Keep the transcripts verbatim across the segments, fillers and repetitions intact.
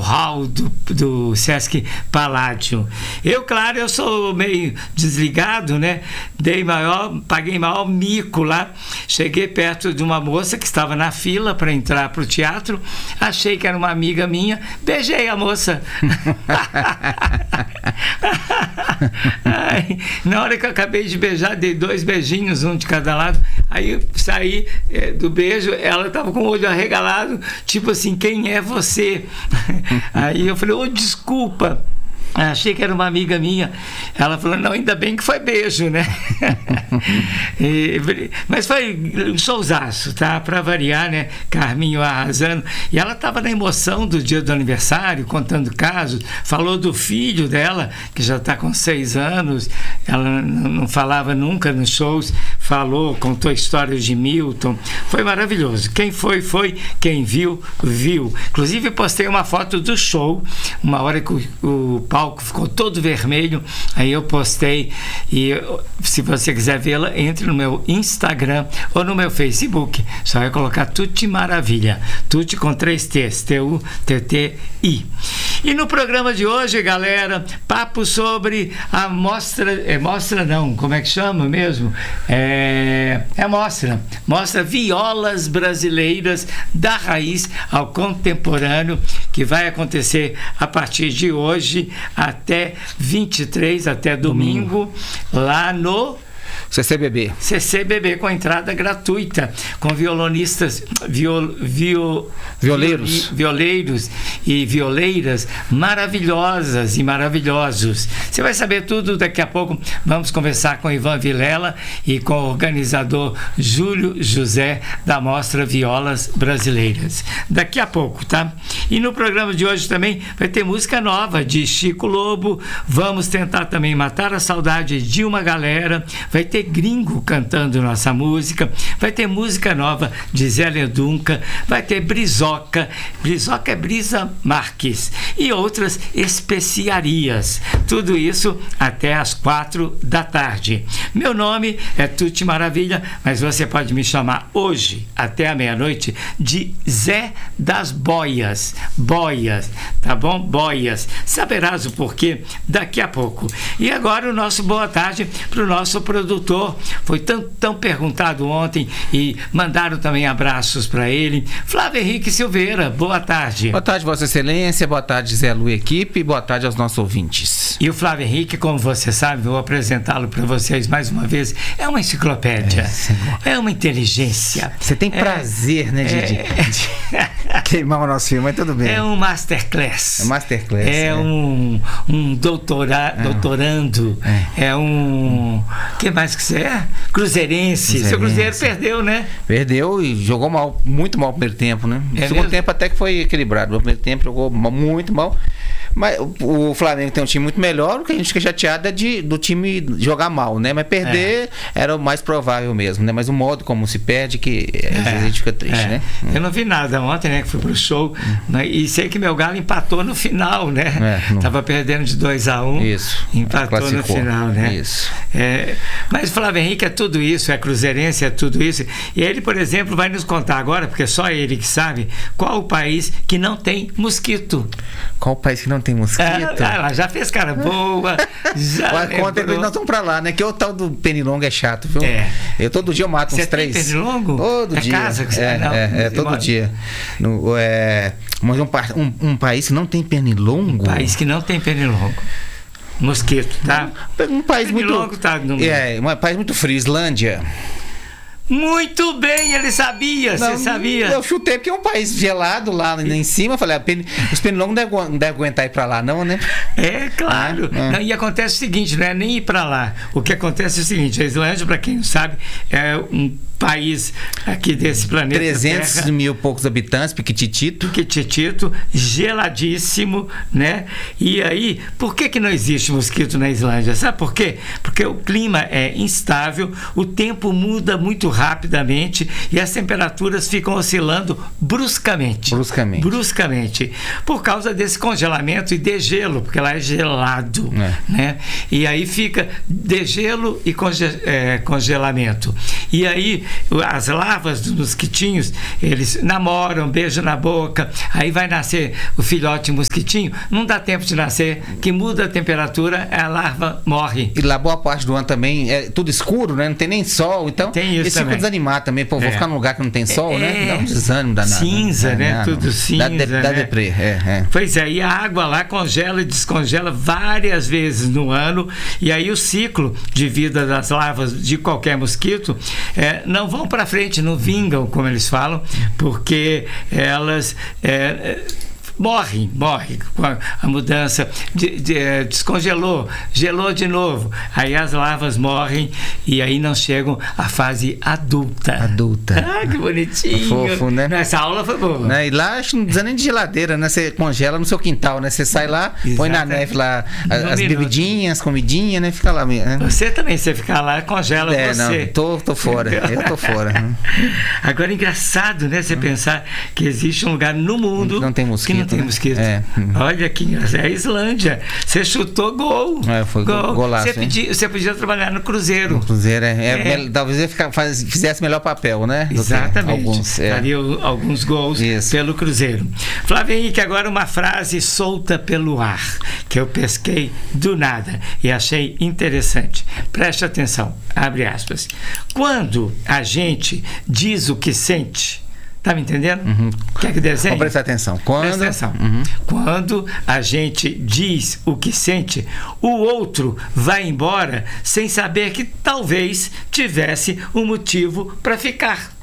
hall do, do Sesc Paládio. Eu, claro, eu sou meio desligado, né? Dei maior, paguei maior mico lá. Cheguei perto de uma moça que estava na fila para entrar para o teatro. Achei que era uma amiga minha. Beijei a moça. Ai, na hora que eu acabei de beijar, dei dois beijinhos, um de cada lado. Aí eu saí é, do beijo, ela estava com o olho arregalado, tipo assim, quem é você? Aí eu falei, ô, oh, desculpa. Achei que era uma amiga minha. Ela falou, não, ainda bem que foi beijo, né? e, mas foi um showzaço, tá? Para variar, né? Carminho arrasando. E ela estava na emoção do dia do aniversário, contando casos. Falou do filho dela, que já está com seis anos. Ela não falava nunca nos shows. Falou, contou histórias de Milton. Foi maravilhoso. Quem foi, foi. Quem viu, viu. Inclusive, postei uma foto do show, uma hora que o, o Paulo ficou todo vermelho, aí eu postei, e se você quiser vê-la, entre no meu Instagram ou no meu Facebook, só vai colocar Tuti Maravilha, Tuti com três T's, T U T T I. E no programa de hoje, galera, papo sobre a mostra, é mostra não, como é que chama mesmo? É, é mostra, mostra Violas Brasileiras da Raiz ao Contemporâneo, que vai acontecer a partir de hoje até vinte e três, até domingo, domingo. lá no C C B B. C C B B, com entrada gratuita, com violonistas, viol, viol, violeiros. violeiros e violeiras maravilhosas e maravilhosos. Você vai saber tudo daqui a pouco. Vamos conversar com Ivan Vilela e com o organizador Júlio José da Mostra Violas Brasileiras. Daqui a pouco, tá? E no programa de hoje também vai ter música nova de Chico Lobo. Vamos tentar também matar a saudade de uma galera. Vai ter gringo cantando nossa música, vai ter música nova de Zélia Duncan, vai ter Brizoca, Brizoca é Brisa Marques, e outras especiarias. Tudo isso até às quatro da tarde. Meu nome é Tuti Maravilha, mas você pode me chamar hoje, até a meia-noite, de Zé das Boias. Boias, tá bom? Boias. Saberás o porquê daqui a pouco. E agora o nosso boa tarde para o nosso produtor. Foi tão, tão perguntado ontem e mandaram também abraços para ele. Flávio Henrique Silveira, boa tarde. Boa tarde, Vossa Excelência, boa tarde, Zé Lu equipe, boa tarde aos nossos ouvintes. E o Flávio Henrique, como você sabe, vou apresentá-lo para vocês mais uma vez, é uma enciclopédia, é, é uma inteligência. Você tem prazer, é, né, de, é, de, de queimar o nosso filme, mas tudo bem. É um masterclass. É masterclass. É, é. um, um doutora, é. doutorando, é, é um... O que mais que você é? Cruzeirense. Cruzeirense. Seu Cruzeiro perdeu, né? Perdeu e jogou mal, muito mal no primeiro tempo, né? No é segundo mesmo? tempo até que foi equilibrado. No primeiro tempo jogou muito mal. Mas o Flamengo tem um time muito melhor. O que a gente fica chateado é de, do time jogar mal, né? Mas perder é. era o mais provável mesmo, né? Mas o modo como se perde, que às vezes a gente fica triste, é. né? Eu não vi nada ontem, né? Que fui pro show, hum. né? E sei que meu Galo empatou no final, né? É, não... Tava perdendo de dois a um. Isso. Empatou no final, né? Isso. É, mas o Flávio Henrique é tudo isso, é cruzeirense, é tudo isso. E ele, por exemplo, vai nos contar agora, porque só ele que sabe, qual o país que não tem mosquito. Qual o país que não tem mosquito? Ah, ela já fez cara boa. Já conta, nós estamos pra lá, né? Que o tal do pernilongo é chato, viu? É. Eu todo dia eu mato você uns três. Tem pernilongo? Todo é dia. Casa que você é, não, é, é todo mora. dia. No, é, mas um, um, um país que não tem pernilongo? Um país que não tem pernilongo. Mosquito, tá? Um, um país pernilongo muito. Tá no... É, um país muito frio, Islândia. Muito bem, ele sabia, você sabia? Eu chutei porque é um país gelado lá em cima. Falei, os pernilongos não devem deve aguentar ir pra lá, não, né? É, claro. Ah, não, e acontece o seguinte, não é nem ir pra lá. O que acontece é o seguinte: a Islândia, pra quem não sabe, é um país aqui desse planeta trezentos Terra, mil e poucos habitantes, piquititito. Piquititito, geladíssimo, né? E aí, por que que não existe mosquito na Islândia? Sabe por quê? Porque o clima é instável, o tempo muda muito rapidamente e as temperaturas ficam oscilando bruscamente. Bruscamente. Bruscamente. Por causa desse congelamento e degelo, porque lá é gelado, é. né? E aí fica degelo e conge é, congelamento. E aí as larvas dos mosquitinhos, eles namoram, beijam na boca, aí vai nascer o filhote mosquitinho, não dá tempo de nascer, que muda a temperatura, a larva morre. E lá boa parte do ano também é tudo escuro, né? Não tem nem sol, então tem isso eles ficam desanimados também. Pô, vou é. ficar num lugar que não tem sol, é. né? Dá um desânimo danado. Cinza, né? né? Não, tudo não. cinza, Dá, de, né? dá deprê, é, é. Pois é, e a água lá congela e descongela várias vezes no ano, e aí o ciclo de vida das larvas de qualquer mosquito é, não vão para frente, não vingam, como eles falam, porque elas é, morrem, morrem com a, a mudança, de, de, é, descongelou, gelou de novo, aí as larvas morrem e aí não chegam à fase adulta. Adulta. Ah, que bonitinho. Fofo, né? Essa aula foi boa. Né? E lá acho que não precisa nem de geladeira, né? Você congela no seu quintal, né? Você sai lá, Exatamente. põe na neve lá as, as bebidinhas, comidinhas, né? Fica lá mesmo. Né? Você também, você ficar lá, congela é, você. Não, tô, tô fora, eu tô fora. Agora é engraçado, né? Você hum. pensar que existe um lugar no mundo não tem mosquito, que não tem né? mosquito. É. Olha que engraçado, é a Islândia. Você chutou gol. É, foi gol. Golaço. Você podia, você podia trabalhar no Cruzeiro. No Cruzeiro, é. é, é. Talvez ele ficar, faz, fizesse melhor papel, né? Exatamente. Alguns, é. Daria alguns gols Isso. pelo Cruzeiro. Flávio Henrique, agora uma frase solta pelo ar, que eu pesquei do nada e achei interessante. Preste atenção, abre aspas. Quando a gente diz o que sente, tá me entendendo? Uhum. Quer que desenhe? Vamos prestar atenção. Quando... Presta atenção. Uhum. Quando a gente diz o que sente, o outro vai embora sem saber que talvez tivesse um motivo para ficar.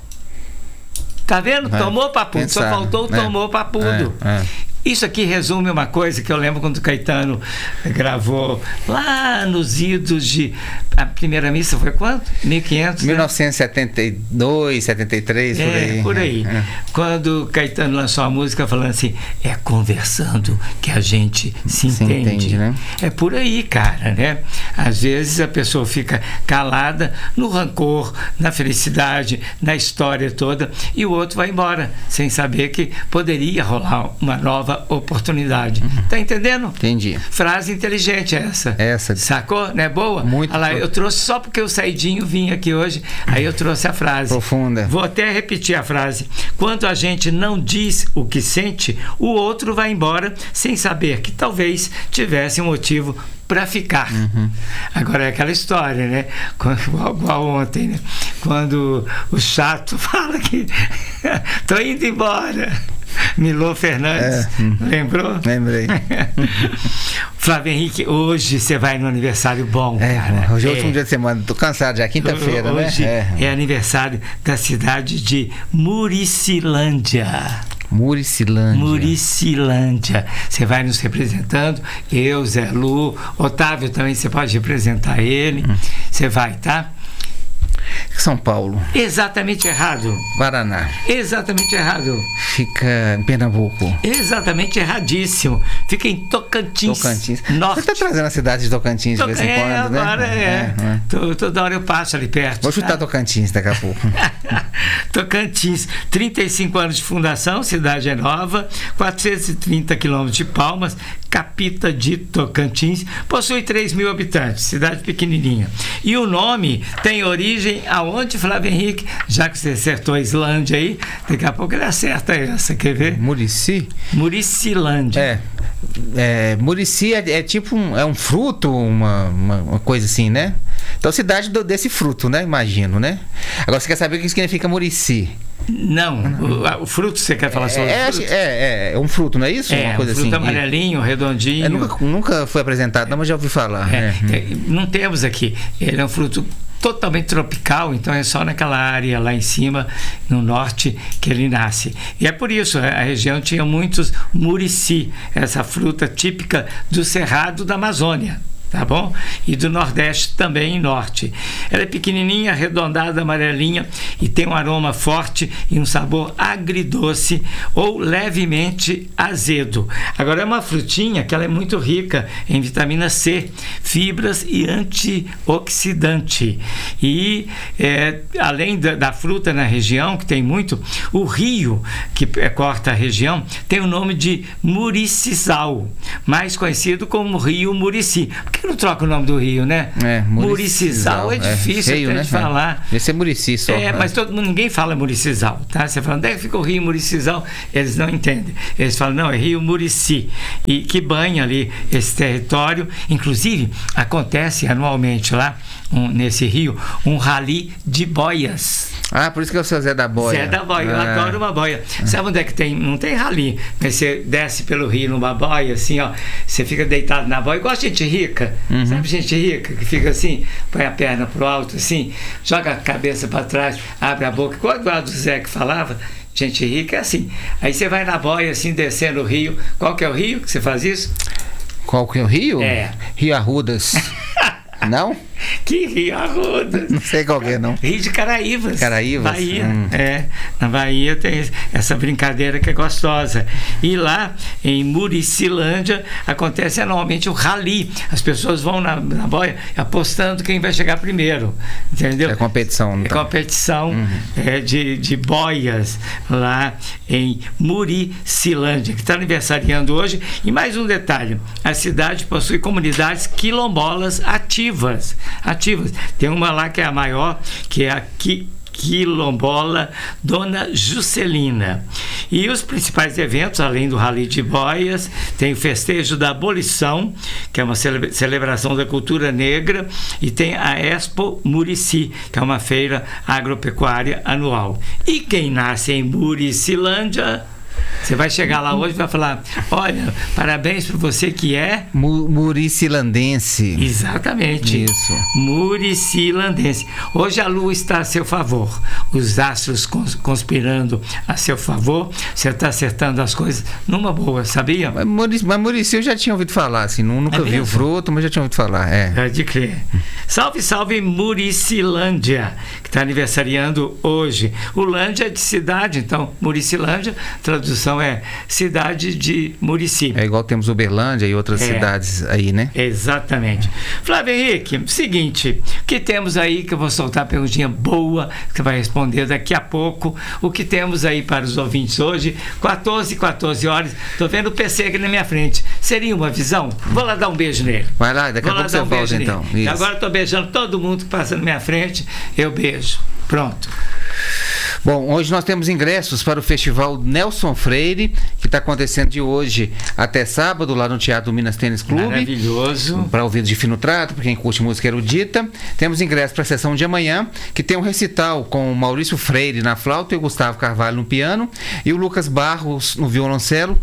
Tá vendo? É, tomou papudo. Pensar, só faltou o é, tomou papudo. É, é. Isso aqui resume uma coisa que eu lembro quando o Caetano gravou lá nos idos de... A primeira missa foi quanto? mil e quinhentos? mil novecentos e setenta e dois, setenta e três, é, por aí. por aí. É. Quando o Caetano lançou a música falando assim, é conversando que a gente se, se entende. entende né? É por aí, cara, né? Às vezes a pessoa fica calada no rancor, na felicidade, na história toda, e o outro vai embora, sem saber que poderia rolar uma nova oportunidade. Uhum. Tá entendendo? Entendi. Frase inteligente essa. Essa. Sacou? Não é boa? Muito. Olha lá, eu trouxe só porque o Saidinho vinha aqui hoje, aí eu trouxe a frase. Profunda. Vou até repetir a frase. Quando a gente não diz o que sente, o outro vai embora sem saber que talvez tivesse um motivo para ficar. Uhum. Agora é aquela história, né? Igual, igual ontem, né? Quando o chato fala que tô indo embora. Milô Fernandes, é. Lembrou? Lembrei. Flávio Henrique, hoje você vai no aniversário bom, é, cara. Hoje é o é. último dia de semana, tô cansado já, quinta-feira, né? Hoje é. é aniversário da cidade de Muricilândia. Muricilândia. Muricilândia. Você vai nos representando, eu, Zé Lu, Otávio também, você pode representar ele. Hum. Você vai, tá? São Paulo. Exatamente errado. Paraná. Exatamente errado. Fica em Pernambuco. Exatamente erradíssimo. Fica em Tocantins. Tocantins. Norte. Você está trazendo a cidade de Tocantins Toc... de vez em quando, é, né? Agora é. é. é. Toda hora eu passo ali perto. Vou chutar tá? Tocantins daqui a pouco. Tocantins, trinta e cinco anos de fundação, cidade é nova, quatrocentos e trinta quilômetros de Palmas, capita de Tocantins, possui três mil habitantes, cidade pequenininha. E o nome tem origem aonde, Flávio Henrique? Já que você acertou a Islândia aí, daqui a pouco ele acerta essa, quer ver? Murici? Muricilândia. É. É, Murici é, é tipo um, é um fruto, uma, uma, uma coisa assim, né? Então, cidade do, desse fruto, né? Imagino, né? Agora, você quer saber o que significa Murici? Não, o, o fruto você quer falar sobre? É, o fruto? É, é, é um fruto, não é isso? É, uma coisa um fruto assim. amarelinho, redondinho. É, nunca, nunca foi apresentado, não, mas já ouvi falar. É, é. É, não temos aqui. Ele é um fruto totalmente tropical, então é só naquela área lá em cima, no norte, que ele nasce. E é por isso, a região tinha muitos murici, essa fruta típica do Cerrado da Amazônia. Tá bom? E do Nordeste também, norte. Ela é pequenininha, arredondada, amarelinha e tem um aroma forte e um sabor agridoce ou levemente azedo. Agora é uma frutinha que ela é muito rica em vitamina C, fibras e antioxidante. E é, além da, da fruta na região, que tem muito, o rio que é, corta a região tem o nome de Muriçizal, mais conhecido como Rio Murici, porque Por que não troca o nome do rio, né? É, Muricisal é difícil é feio, até né? de falar. Deve ser Murici só. É, mas todo mundo, ninguém fala Muricisal, tá? Você fala, onde é que fica o rio Muricisal? Eles não entendem. Eles falam, não, é Rio Murici. E que banha ali esse território. Inclusive, acontece anualmente lá, um, nesse rio, um rally de boias. Ah, por isso que é o seu Zé da Boia. Zé da Boia, eu ah. adoro uma boia. Sabe onde é que tem? Não tem rally, mas você desce pelo rio numa boia, assim, ó. Você fica deitado na boia, igual gente rica. Uhum. Sabe gente rica que fica assim, põe a perna pro alto, assim, joga a cabeça para trás, abre a boca, igual o do Zé que falava. Gente rica é assim. Aí você vai na boia, assim, descendo o rio. Qual que é o rio que você faz isso? Qual que é o rio? É. Rio Arrudas. Não? Que Rio Arrudas? Não sei qual que é, não. Rio de Caraívas. Caraívas? Bahia. Hum. É, na Bahia tem essa brincadeira que é gostosa. E lá, em Muricilândia, acontece anualmente o rally. As pessoas vão na, na boia apostando quem vai chegar primeiro. Entendeu? É competição. Então. É competição uhum. é, de, de boias lá em Muricilândia, que está aniversariando hoje. E mais um detalhe: a cidade possui comunidades quilombolas ativas. ativas. Tem uma lá que é a maior, que é a Qui quilombola Dona Juscelina. E os principais eventos, além do Rally de Boias, tem o Festejo da Abolição, que é uma cele celebração da cultura negra, e tem a Expo Murici, que é uma feira agropecuária anual. E quem nasce em Muricilândia, você vai chegar lá hoje e vai falar, olha, parabéns para você que é... Muricilandense. Exatamente. Isso. Muricilandense. Hoje a lua está a seu favor. Os astros cons conspirando a seu favor. Você está acertando as coisas numa boa, sabia? Mas Murici, mas Murici eu já tinha ouvido falar, assim, nunca é vi o fruto, mas já tinha ouvido falar. É. Pode crer. Salve, salve Muricilândia, que está aniversariando hoje. O Lândia é de cidade, então Muricilândia, tradução é cidade de Murici. É igual temos Uberlândia e outras é. cidades aí, né? Exatamente. Flávio Henrique, seguinte, o que temos aí, que eu vou soltar a perguntinha boa, que você vai responder daqui a pouco, o que temos aí para os ouvintes hoje, quatorze, quatorze horas, tô vendo o P C aqui na minha frente, seria uma visão? Vou lá dar um beijo nele. Vai lá, daqui a pouco você volta então. Agora eu tô beijando todo mundo que passa na minha frente, eu beijo. Pronto. Bom, hoje nós temos ingressos para o Festival Nelson Freire, que está acontecendo de hoje até sábado, lá no Teatro Minas Tênis Clube. Maravilhoso. Para ouvidos de fino trato, para quem curte música erudita. Temos ingressos para a sessão de amanhã, que tem um recital com o Maurício Freire na flauta e o Gustavo Carvalho no piano, e o Lucas Barros no violoncelo,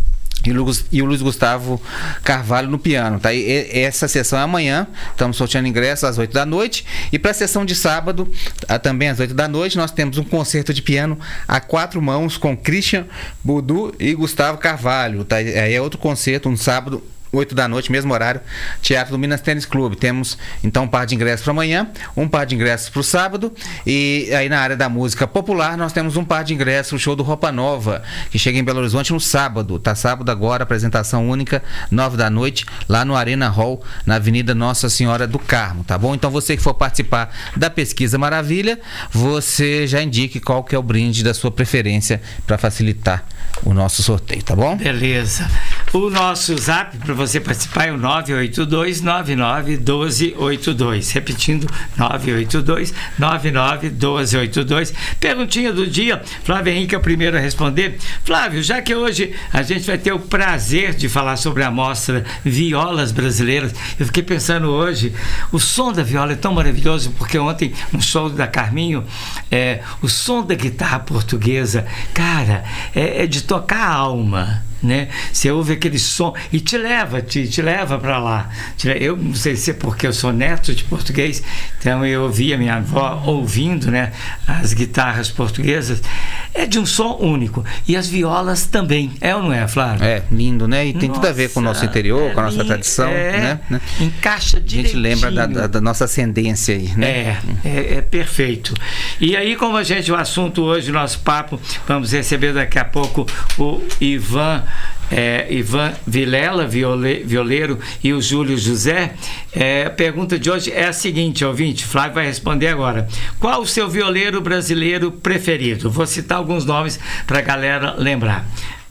E o, Luiz, e o Luiz Gustavo Carvalho no piano, tá? E essa sessão é amanhã, estamos sorteando ingressos às oito da noite. E para a sessão de sábado, também às oito da noite, nós temos um concerto de piano a quatro mãos com Christian Budu e Gustavo Carvalho, tá? Aí é outro concerto, um sábado, oito da noite, mesmo horário, Teatro do Minas Tênis Clube. Temos então um par de ingressos para amanhã, um par de ingressos para o sábado, e aí na área da música popular nós temos um par de ingressos para o show do Roupa Nova, que chega em Belo Horizonte no sábado, tá? Sábado agora, apresentação única, nove da noite, lá no Arena Hall, na Avenida Nossa Senhora do Carmo, tá bom? Então você que for participar da Pesquisa Maravilha, você já indique qual que é o brinde da sua preferência para facilitar o nosso sorteio, tá bom? Beleza. O nosso zap para você participar é o nove oito dois, nove nove um dois oito dois. Repetindo, nove oito dois, nove nove um dois oito dois. Perguntinha do dia, Flávio Henrique é o primeiro a responder. Flávio, já que hoje a gente vai ter o prazer de falar sobre a mostra Violas Brasileiras, eu fiquei pensando hoje, o som da viola é tão maravilhoso, porque ontem, no show da Carminho, é, o som da guitarra portuguesa, cara, é, é de tocar a alma, né? Você ouve aquele som e te leva, te, te leva para lá. Eu não sei se é porque eu sou neto de português, então eu ouvia minha avó ouvindo, né, as guitarras portuguesas. É de um som único. E as violas também. É ou não é, Flávio? É, lindo, né? E tem Nossa, tudo a ver com o nosso interior, é com a nossa lindo, tradição, é, né? Encaixa direitinho. A gente lembra da, da, da nossa ascendência aí, né? É, é, é perfeito. E aí, como a gente, o assunto hoje, nosso papo, vamos receber daqui a pouco o Ivan É, Ivan Vilela, viole, violeiro, e o Júlio José. É, a pergunta de hoje é a seguinte, ouvinte, Flávio vai responder agora. Qual o seu violeiro brasileiro preferido? Vou citar alguns nomes para a galera lembrar.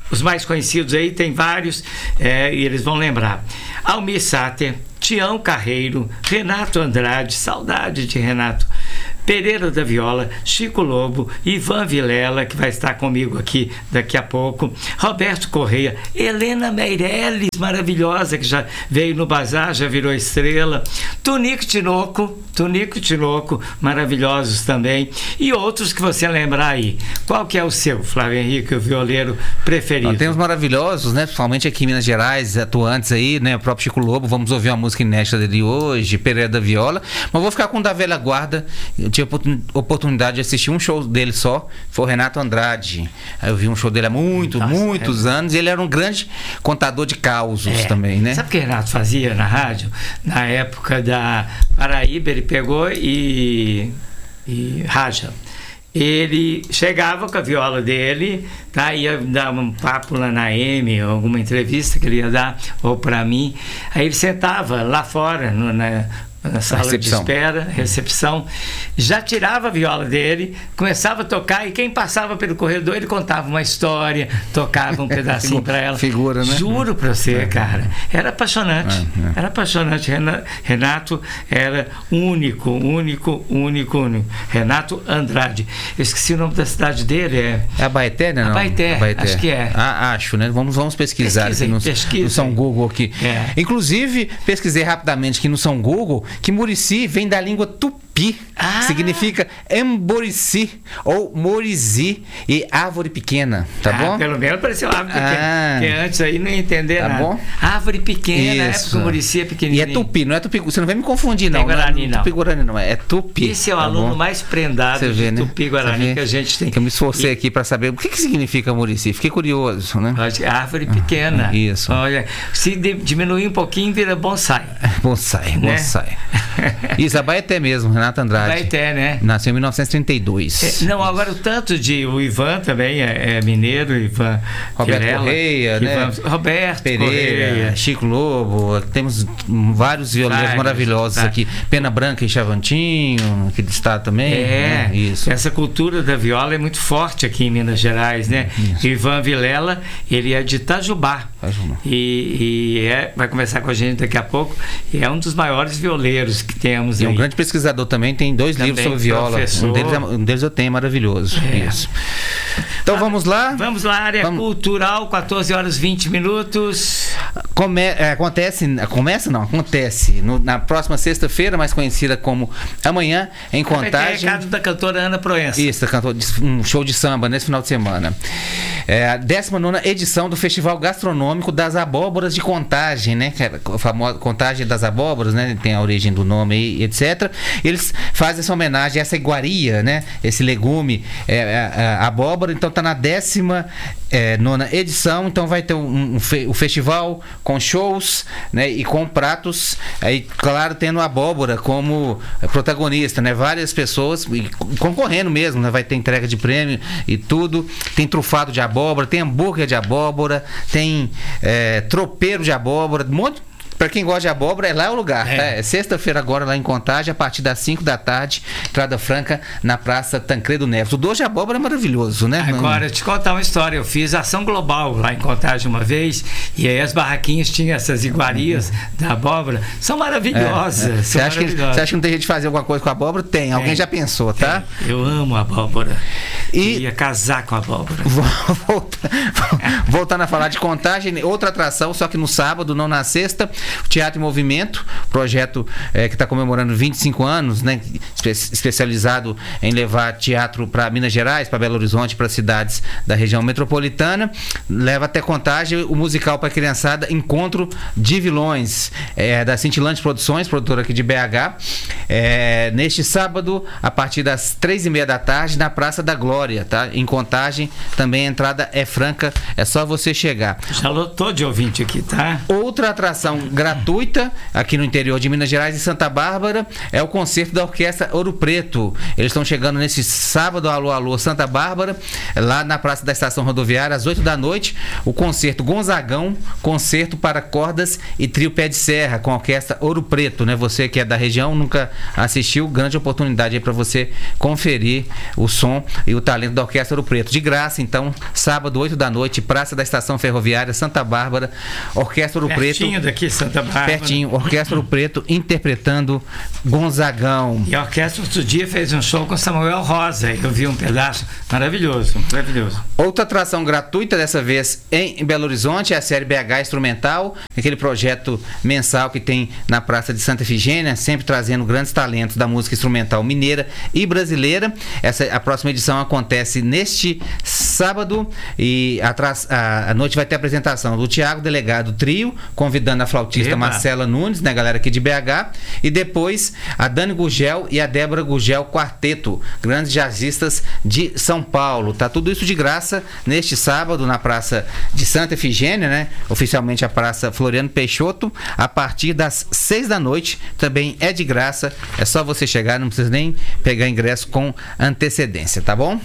os mais conhecidos aí, tem vários, é, e eles vão lembrar. Almir Sater, Tião Carreiro, Renato Andrade, saudade de Renato, Pereira da Viola, Chico Lobo, Ivan Vilela, que vai estar comigo aqui daqui a pouco, Roberto Correia, Helena Meirelles, maravilhosa, que já veio no Bazar, já virou estrela, Tunico Tinoco, Tunico Tinoco, maravilhosos também, e outros que você lembrar aí. Qual que é o seu, Flávio Henrique, o violeiro preferido? Nós temos maravilhosos, né? Principalmente aqui em Minas Gerais, atuantes aí, né? O próprio Chico Lobo, vamos ouvir uma música inédita dele hoje, Pereira da Viola, mas vou ficar com o da velha guarda. Eu tive oportunidade de assistir um show dele só, foi o Renato Andrade. Aí eu vi um show dele há muito, Nossa, muitos é. anos, e ele era um grande contador de causos é. também, né? Sabe o que o Renato fazia na rádio? Na época da Paraíba, ele pegou e, e raja. Ele chegava com a viola dele, tá? Ia dar um papo lá na M, alguma entrevista que ele ia dar, ou para mim. Aí ele sentava lá fora, no, na, na sala recepção. de espera, recepção, já tirava a viola dele, começava a tocar, e quem passava pelo corredor, ele contava uma história, tocava um pedacinho para ela. Figura, né? Juro para você, é. cara. Era apaixonante. É, é. Era apaixonante. Renato era único, único, único, único. Renato Andrade. Eu esqueci o nome da cidade dele. É, é Abaeté, né? Não? Abaeté, Abaeté, acho que é. Ah, acho, né? Vamos, vamos pesquisar aqui no, no São Google aqui. É. Inclusive, pesquisei rapidamente aqui no São Google que Murici vem da língua tupi, ah. significa emborici ou morizi e árvore pequena, tá ah, bom? Pelo menos pareceu árvore pequena, ah. porque antes aí não ia entender tá nada. Bom? Árvore pequena, Isso. época Murici é pequenininho. E é tupi, não é tupi, você não vai me confundir não. Tem Guarani, não. Tupi-Guarani não, é tupi. Esse é o tá aluno bom? mais prendado você vê, de né? Tupi-Guarani que a gente tem. Que eu me esforcei e... aqui para saber o que, que significa Murici, fiquei curioso, né? Árvore pequena. Ah, isso. Olha, se de, diminuir um pouquinho, vira bonsai. Bonsai, né? bonsai. Isso, Abaeté mesmo, Renato Andrade. Abaeté, né? Nasceu em mil novecentos e trinta e dois. É, não, agora o tanto de... O Ivan também é, é mineiro, Ivan Roberto Vilela, Correia, Ivan, né? Roberto Pereira, Correia. Chico Lobo, temos vários violeiros vários, maravilhosos vários. aqui. Pena Branca e Chavantinho, aqui do estado também. É, né? Isso. Essa cultura da viola é muito forte aqui em Minas Gerais, né? Isso. Ivan Vilela, ele é de Itajubá. Itajubá. E, e é, vai conversar com a gente daqui a pouco. E é um dos maiores violeiros que temos e aí. um grande pesquisador também, tem dois também livros sobre viola. Um deles, é, um deles eu tenho, maravilhoso. É. Isso. Então ah, vamos lá? Vamos lá, área vamos. cultural, quatorze horas e vinte minutos. Come, é, acontece, começa não, acontece no, na próxima sexta-feira, mais conhecida como amanhã, em Contagem. É recado da cantora Ana Proença. Isso, cantor, um show de samba nesse final de semana. É a décima nona edição do Festival Gastronômico das Abóboras de Contagem, né? Que é a famosa Contagem das Abóboras, né? Tem a origem do nome aí, etcétera. Eles fazem essa homenagem a essa iguaria, né? Esse legume, é, a, a abóbora. Então tá na décima é, nona edição. Então vai ter um, um fe, um festival com shows, né? E com pratos. Aí, claro, tendo a abóbora como protagonista, né? Várias pessoas e concorrendo mesmo, né? Vai ter entrega de prêmio e tudo. Tem trufado de abóbora, tem hambúrguer de abóbora, tem é, tropeiro de abóbora, um monte. Pra quem gosta de abóbora, é lá o lugar. É, tá? É sexta-feira agora lá em Contagem, a partir das cinco da tarde, entrada franca na Praça Tancredo Neves. O doce de abóbora é maravilhoso, né? Agora, te contar uma história. Eu fiz ação global lá em Contagem uma vez, e aí as barraquinhas tinham essas iguarias da abóbora. São maravilhosas. É, é. Você, são acha que, você acha que não tem jeito de fazer alguma coisa com a abóbora? Tem. Alguém é, já pensou, tá? É. Eu amo a abóbora. E eu ia casar com a abóbora. Voltando a falar de Contagem, outra atração, só que no sábado, não na sexta, Teatro em Movimento, projeto é, que está comemorando vinte e cinco anos, né, espe especializado em levar teatro para Minas Gerais, para Belo Horizonte, para cidades da região metropolitana. Leva até Contagem o musical para a criançada Encontro de Vilões, é, da Cintilante Produções, produtora aqui de B H. É, neste sábado, a partir das três e meia da tarde, na Praça da Glória, tá? Em Contagem, também a entrada é franca, é só você chegar. Já lotou de ouvinte aqui, tá? Outra atração gratuita aqui no interior de Minas Gerais e Santa Bárbara é o concerto da Orquestra Ouro Preto. Eles estão chegando nesse sábado, alô, alô, Santa Bárbara, lá na Praça da Estação Rodoviária, às oito da noite, o concerto Gonzagão, concerto para cordas e trio Pé de Serra, com a Orquestra Ouro Preto, né? Você que é da região, nunca assistiu, grande oportunidade aí para você conferir o som e o talento Talento da Orquestra Ouro Preto. De graça, então, sábado, oito da noite, Praça da Estação Ferroviária, Santa Bárbara, Orquestra Ouro Preto. Pertinho daqui, Santa Bárbara. Pertinho, Orquestra Ouro Preto, interpretando Gonzagão. E a orquestra outro dia fez um show com Samuel Rosa. Eu vi um pedaço maravilhoso, maravilhoso. Outra atração gratuita, dessa vez em Belo Horizonte, é a série B H Instrumental, aquele projeto mensal que tem na Praça de Santa Efigênia, sempre trazendo grandes talentos da música instrumental mineira e brasileira. Essa, a próxima edição acontece neste sábado e a, a, a noite vai ter a apresentação do Tiago Delegado Trio, convidando a flautista Eba. Marcela Nunes, né, galera aqui de B H, e depois a Dani Gugel e a Débora Gugel Quarteto, grandes jazzistas de São Paulo. Tá tudo isso de graça neste sábado na Praça de Santa Efigênia, né? Oficialmente a Praça Floriano Peixoto, a partir das seis da noite. Também é de graça, é só você chegar, não precisa nem pegar ingresso com antecedência, tá bom?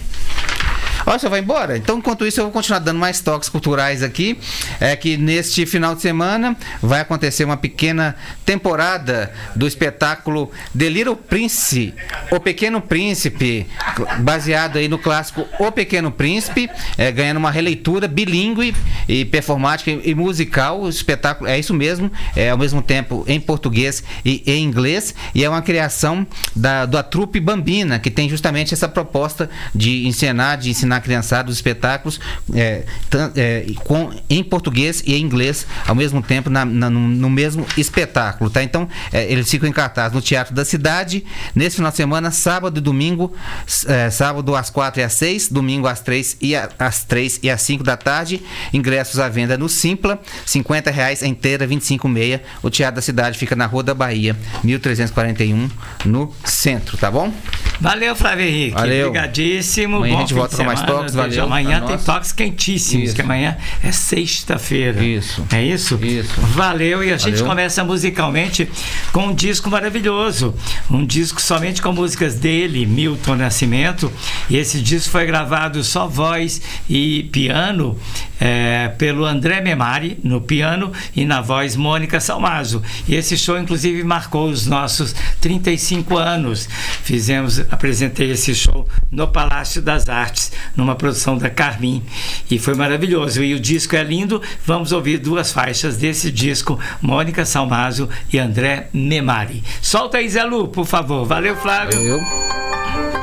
Ó, você vai embora? Então, enquanto isso, eu vou continuar dando mais toques culturais aqui. É que neste final de semana vai acontecer uma pequena temporada do espetáculo The Little Prince, O Pequeno Príncipe, baseado aí no clássico O Pequeno Príncipe, é, ganhando uma releitura bilíngue e performática e musical. O espetáculo é isso mesmo, é ao mesmo tempo em português e em inglês, e é uma criação da, da trupe Bambina, que tem justamente essa proposta de encenar, de ensinar a criançada os espetáculos é, é, com, em português e em inglês ao mesmo tempo na, na, no, no mesmo espetáculo, tá? Então é, eles ficam em cartaz no Teatro da Cidade nesse final de semana, sábado e domingo, é, sábado às quatro e às seis, domingo às três e a, às três e às cinco da tarde. Ingressos à venda no Simpla, cinquenta reais a inteira, vinte e cinco meia. O Teatro da Cidade fica na Rua da Bahia, mil trezentos e quarenta e um, no centro, tá bom? Valeu, Flávio Henrique. Valeu. Obrigadíssimo. Amanhã bom a gente volta com mais toques. Valeu. Amanhã tem toques quentíssimos, isso. Que amanhã é sexta-feira. Isso. É isso? Isso. Valeu. E a gente Valeu. começa musicalmente com um disco maravilhoso. Um disco somente com músicas dele, Milton Nascimento. E esse disco foi gravado só voz e piano é, pelo André Memari no piano e na voz Mônica Salmazo. E esse show, inclusive, marcou os nossos trinta e cinco anos. Fizemos, apresentei esse show no Palácio das Artes, numa produção da Carmin, e foi maravilhoso. E o disco é lindo. Vamos ouvir duas faixas desse disco, Mônica Salmazo e André Memari. Solta aí, Zé Lu, por favor. Valeu, Flávio. Valeu.